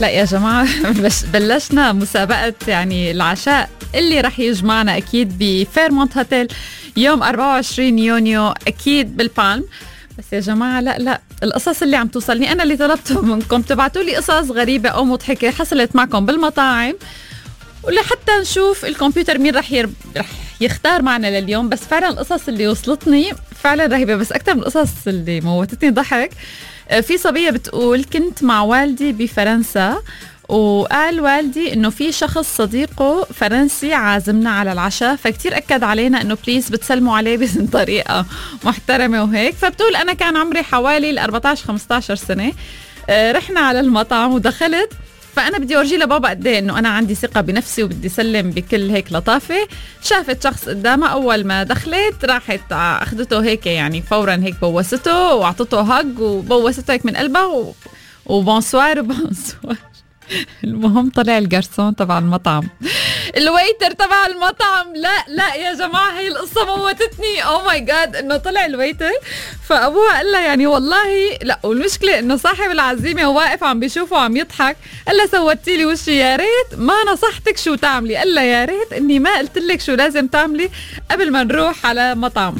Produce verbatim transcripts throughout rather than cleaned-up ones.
لا يا جماعة بس بلشنا مسابقة يعني العشاء اللي رح يجمعنا أكيد بفيرمونت هوتيل يوم أربعة وعشرين يونيو أكيد بالبالم. بس يا جماعة لا لا القصص اللي عم توصلني أنا اللي طلبته منكم تبعتوا لي قصص غريبة أو مضحكة حصلت معكم بالمطاعم، ولحتى نشوف الكمبيوتر مين رح يرب... رح يختار معنا لليوم. بس فعلا القصص اللي وصلتني فعلا رهيبة، بس أكتر من القصص اللي موتتني ضحك. في صبية بتقول كنت مع والدي بفرنسا وقال والدي انه في شخص صديقه فرنسي عازمنا على العشاء، فكتير اكد علينا انه بليز بتسلموا عليه بطريقة محترمة وهيك. فبتقول انا كان عمري حوالي أربعتاشر خمستاشر سنة، رحنا على المطعم ودخلت، فأنا بدي أورجي لبابا قد ايه إنه أنا عندي ثقة بنفسي وبدي سلم بكل هيك لطافة. شافت شخص قدامها، أول ما دخلت راحت أخذته هيك يعني فورا هيك بوسته وعطته هج وبوسته هيك من قلبها و... وبونسوار وبونسوار. المهم طلع الجرسون تبع المطعم، الويتر تبع المطعم. لا لا يا جماعة هي القصة موتتني. او ماي جاد انه طلع الويتر، فابوها قال لها يعني والله لا، والمشكلة انه صاحب العزيمة واقف عم بيشوفه وعم يضحك. قال لها سوتي لي وشي، يا ريت ما نصحتك شو تعملي. قال لها يا ريت اني ما قلت لك شو لازم تعملي قبل ما نروح على مطعم.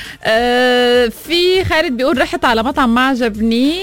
آه في خالد بيقول رحت على مطعم ما عجبني،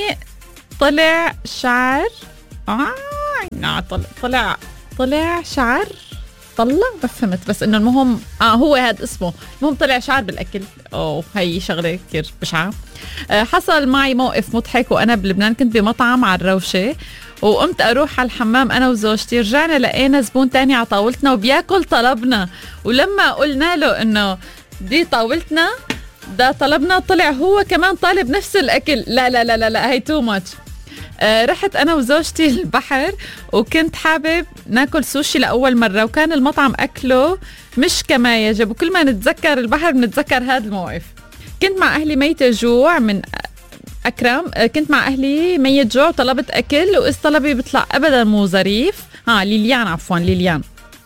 طلع شعر آه طلع طلع طلع شعر طلع ما فهمت، بس انه المهم اه هو هذا اسمه، المهم طلع شعر بالاكل. اوه هي شغله كثير بشعه. آه حصل معي موقف مضحك وانا بلبنان، كنت بمطعم على الروشه وقمت اروح على الحمام انا وزوجتي، رجعنا لقينا زبون تاني على طاولتنا وبياكل طلبنا، ولما قلنا له انه دي طاولتنا ده طلبنا طلع هو كمان طالب نفس الاكل. لا لا لا لا, لا هي تو ماتش. آه رحت أنا وزوجتي البحر وكنت حابب ناكل سوشي لأول مرة، وكان المطعم أكله مش كما يجب، وكل ما نتذكر البحر بنتذكر هذا الموقف. كنت مع أهلي ميتة جوع من أكرم، آه كنت مع أهلي ميت جوع وطلبت أكل وإذ طلبي بيطلع أبدا مو ظريف. ها ليليان عفوا ليليان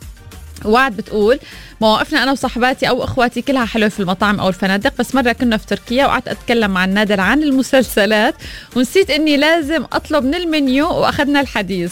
وعد بتقول مواقفنا أنا وصحباتي أو إخواتي كلها حلوة في المطاعم أو الفنادق، بس مرة كنا في تركيا وقعدت أتكلم مع النادر عن المسلسلات ونسيت إني لازم أطلب من المنيو وأخذنا الحديث.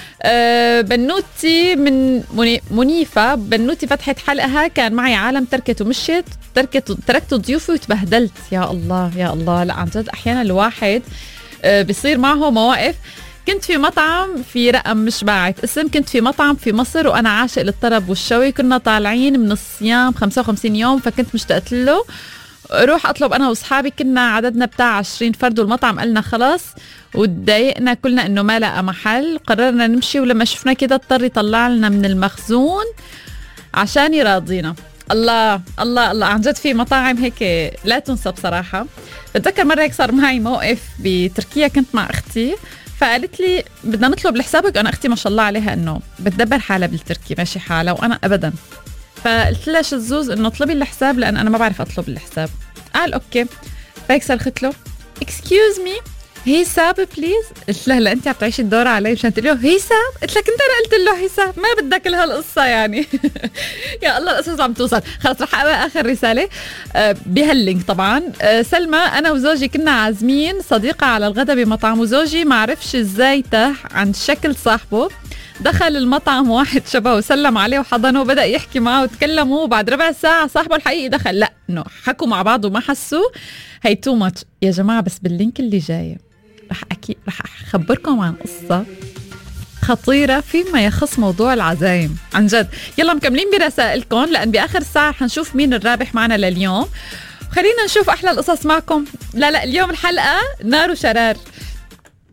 أه بنوتي من مني منيفة، بنوتي فتحت حلقها كان معي عالم تركت ومشيت، تركت تركت ضيوفي وتبهدلت. يا الله يا الله، لا عن جد أحيانا الواحد أه بيصير معه مواقف. كنت في مطعم في رقم مش باعت اسم، كنت في مطعم في مصر وأنا عاشق للطرب والشوي، كنا طالعين من الصيام خمسة وخمسين يوم فكنت مشتقت له. روح أطلب أنا وصحابي، كنا عددنا بتاع عشرين فرد والمطعم قلنا خلاص، وتضايقنا كلنا إنه ما لقى محل، قررنا نمشي، ولما شفنا كده اضطر يطلع لنا من المخزون عشان يراضينا. الله الله الله عن جد في مطاعم هيك لا تنسى بصراحة. بتذكر مرة هيك صار معي موقف بتركيا، كنت مع أختي فقالت لي بدنا نطلب لحسابك، أنا أختي ما شاء الله عليها إنه بتدبر حالها بالتركي ماشي حالها وأنا أبدا، فقلت لها شزوز إنه اطلبي الحساب لأن أنا ما بعرف أطلب الحساب. قال أوكي، فهيك صرخت له excuse me حساب بليز. قلت لها لا أنت عم تعيشي الدور علي مشان تقولي له حساب؟ قلت لك أنت أنا قلت له حساب، ما بدك لها القصة يعني. يا الله القصص عم توصل. خلص رح أقرأ آخر رسالة أه بهاللينك طبعا. أه سلمى، أنا وزوجي كنا عازمين صديقة على الغداء بمطعم، وزوجي ما عرفش إزاي تاه عن شكل صاحبه، دخل المطعم واحد شبهه وسلم عليه وحضنه وبدأ يحكي معه وتكلموا، وبعد ربع ساعة صاحبه الحقيقي دخل. لا إنه حكوا مع بعض وما حسوا. هي تو ماتش يا جماعة. بس باللينك اللي جاي رح أكيد رح أخبركم عن قصة خطيرة فيما يخص موضوع العزايم عن جد. يلا مكملين برسائلكم لأن بآخر الساعة حنشوف مين الرابح معنا لليوم. خلينا نشوف أحلى القصص معكم. لا لا اليوم الحلقة نار وشرار.